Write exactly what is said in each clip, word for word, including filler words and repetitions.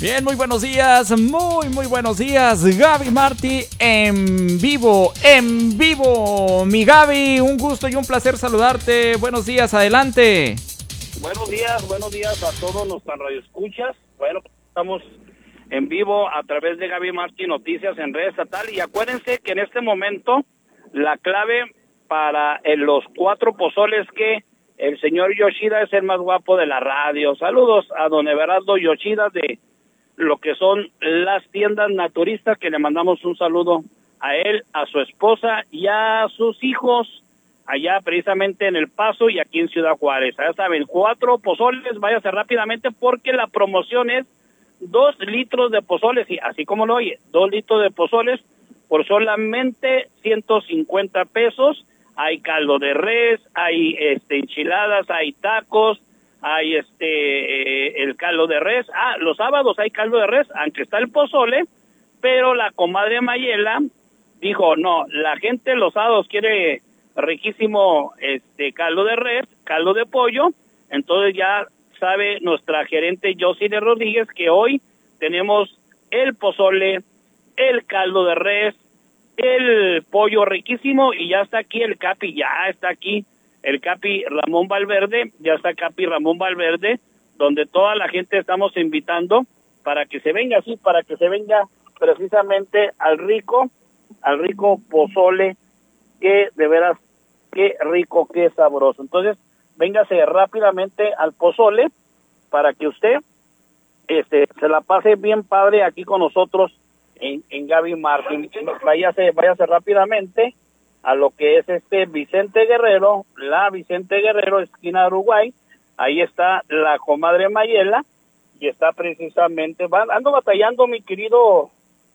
Bien, muy buenos días, muy, muy buenos días. Gaby Martí en vivo, en vivo. Mi Gaby, un gusto y un placer saludarte. Buenos días, adelante. Buenos días, buenos días a todos los radioescuchas. Bueno, estamos en vivo a través de Gaby Martí Noticias en red estatal. Y acuérdense que en este momento la clave para eh, los cuatro pozoles que el señor Yoshida es el más guapo de la radio. Saludos a don Everardo Yoshida de lo que son las tiendas naturistas, que le mandamos un saludo a él, a su esposa y a sus hijos allá precisamente en El Paso y aquí en Ciudad Juárez. Ya saben, cuatro pozoles, váyase rápidamente porque la promoción es dos litros de pozoles, y así como lo oye, dos litros de pozoles por solamente ciento cincuenta pesos. Hay caldo de res, hay este enchiladas, hay tacos, hay este eh, el caldo de res. Ah, los sábados hay caldo de res, aunque está el pozole, pero la comadre Mayela dijo, no, la gente los sábados quiere riquísimo este caldo de res, caldo de pollo. Entonces ya sabe nuestra gerente Josile Rodríguez que hoy tenemos el pozole, el caldo de res, el pollo riquísimo, y ya está aquí el Capi, ya está aquí el Capi Ramón Valverde, ya está Capi Ramón Valverde, donde toda la gente estamos invitando para que se venga así, para que se venga precisamente al rico, al rico pozole, que de veras, qué rico, qué sabroso. Entonces, véngase rápidamente al pozole para que usted este se la pase bien padre aquí con nosotros en, en Gaby Martí. Váyase, váyase rápidamente a lo que es este Vicente Guerrero, la Vicente Guerrero, esquina Uruguay. Ahí está la comadre Mayela y está precisamente, va, ando batallando, mi querido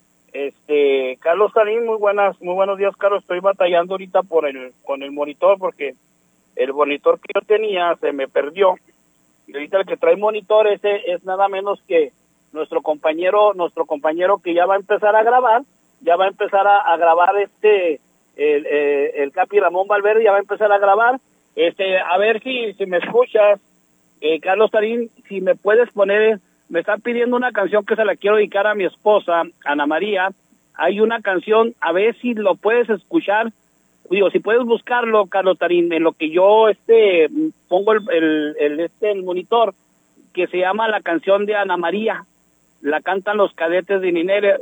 este Carlos Tarín. Muy buenas, muy buenos días, Carlos. Estoy batallando ahorita por el con el monitor porque el monitor que yo tenía se me perdió. Y ahorita el que trae monitor ese es nada menos que nuestro compañero, nuestro compañero que ya va a empezar a grabar, ya va a empezar a, a grabar este el, el, el Capi Ramón Valverde, ya va a empezar a grabar. Este, a ver si, si me escuchas, eh, Carlos Tarín, si me puedes poner, me están pidiendo una canción que se la quiero dedicar a mi esposa, Ana María. Hay una canción, a ver si lo puedes escuchar, digo, si puedes buscarlo, Carlos Tarín, en lo que yo este pongo el, el, el este el monitor, que se llama La Canción de Ana María. La cantan los Cadetes de Ninere.